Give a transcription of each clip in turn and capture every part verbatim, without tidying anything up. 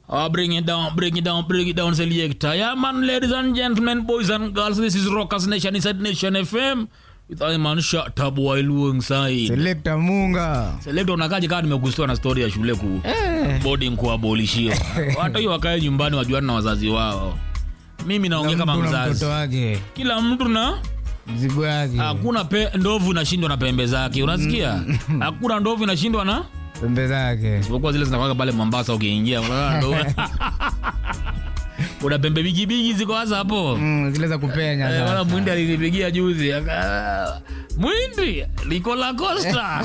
Oh, bring it down, bring it down, bring it down, selector. Yeah, man, ladies and gentlemen, boys and girls, this is Rockers Nation inside Nation F M. With I man shut up while alongside. Selector Munga. Selector unakaje kama nimegustua na story ya shule ku eh. boarding ku abolishio. Watu hiyo wakae nyumbani wajuana na wazazi wao. Mimi naongea kama mzazi. Kila mtu na mzigo wake. Hakuna ndovu inashindwa na pembe zake. Unasikia? Hakuna ndovu inashindwa na pembe zake. Sipokuwa zile zinakuwa pale Mombasa ukiingia. Kuna pembe bigi bigi ziko hasa hapo. Mm, zile za kupenya sasa. Wala mwindi alinipigia juzi. Mwindi liko la Costa.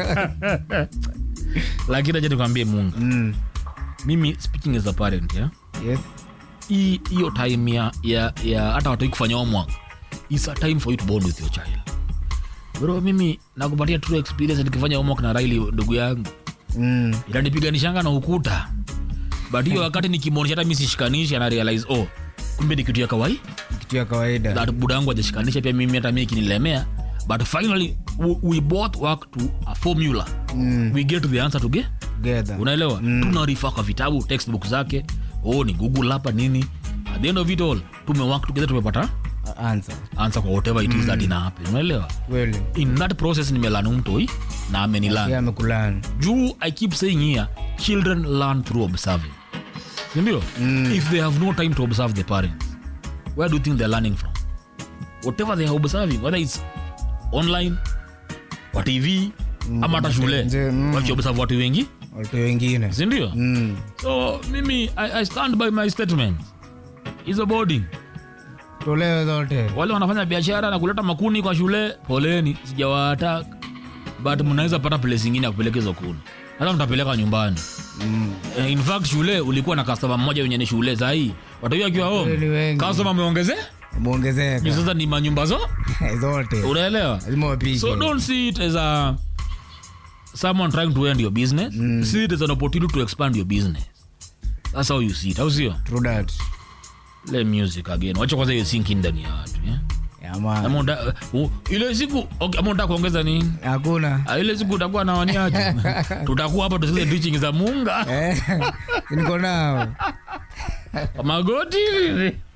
Lakini aje nikwambie Mungu. Mm. Mimi speaking as a parent, yeah. Yes. Hii hiyo time ya ya, ya hata watu kufanya homework. It's a time for you to bond with your child. Bro, mimi nakupatia true experience nikifanya homework na Riley ndugu yangu. Mm. Ilanipiganishanga na ukuta. But hiyo wakati nikimonisha hata mimi sishikanishi na realize oh, kumbe ni kitu ya kawaida. Kitu ya kawaida. That budangu hajashikanisha pia mimi hata mimi kinilemea. But finally we, we both work to a formula. Mm. We get to the answer together. Unaelewa? Mm. Tunarifa kwa vitabu, textbook zake. Oh, ni Google hapa nini. At the end of it all, tumework together tumepata answer. Answer kwa whatever it is mm. that ina happen. Unaelewa? Well, in that process nimelana mtoi na amenilearn. Yeah, amekulana. Juu I keep saying here, children learn through observing. Sindio? Mm. If they have no time to observe the parents, where do you think they're learning from? Whatever they are observing, whether it's online, kwa T V, mm. ama hata shule, mm. wachi observe watu wengi? Watu wengine. Sindio? Mm. So, mimi, I, I stand by my statement. It's a boarding. Tolewe zote. Wale wanafanya biashara na kuleta makuni kwa shule, poleni, sijawataka. But mnaweza pata place nyingine ya kupeleka hizo kuni. Hata mtapeleka nyumbani. Mm. In fact shule ulikuwa na customer mmoja wenye ni shule saa hii. Watu hiyo akiwa home. Customer ameongezea? Ameongezeka. Sasa ni manyumba zo? Zote. Unaelewa? So don't see it as a someone trying to end your business. Mm. See it as an opportunity to expand your business. That's how you see it. How see it? True that. Play music again. Wacha kwanza hiyo sink ndani ya watu, yeah? Yeah, man. Amonda uh, ile siku okay, amonda kuongeza nini? Hakuna. Ah, ile siku utakuwa na waniaje? Tutakuwa hapa tusikie teaching za Munga. Eh. Niko nao. Magoti.